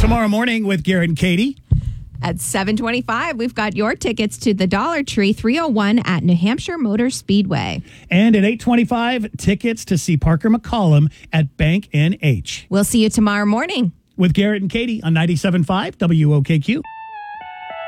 Tomorrow morning with Garrett and Katie. At 7:25, we've got your tickets to the Dollar Tree 301 at New Hampshire Motor Speedway. And at 8:25, tickets to see Parker McCollum at Bank NH. We'll see you tomorrow morning With Garrett and Katie on 97.5 WOKQ.